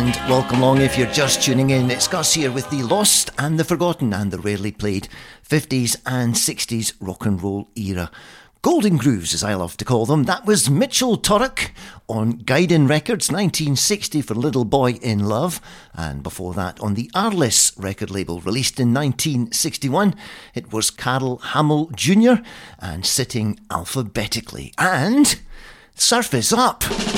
and welcome along if you're just tuning in. It's Gus here with the lost and the forgotten and the rarely played 50s and 60s rock and roll era. Golden grooves, as I love to call them. That was Mitchell Turrock on Guidin Records, 1960 for Little Boy in Love. And before that, on the Arliss record label, released in 1961, it was Carl Hamill Jr. and Sitting Alphabetically. And Surf Is Up.